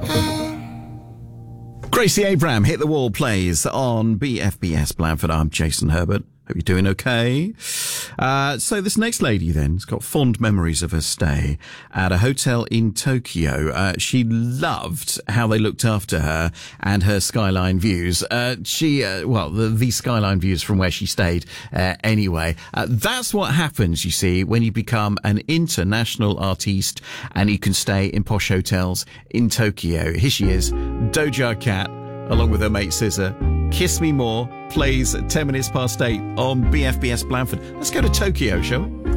Gracie Abraham, Hit the Wall, plays on BFBS Blandford. I'm Jason Herbert. Hope you're doing okay. So this next lady then has got fond memories of her stay at a hotel in Tokyo. She loved how they looked after her and her skyline views. The skyline views from where she stayed anyway. That's what happens, you see, when you become an international artiste and you can stay in posh hotels in Tokyo. Here she is, Doja Cat, along with her mate Scissor. Kiss Me More plays at 10 minutes past 8 on BFBS Blandford. Let's go to Tokyo, shall we?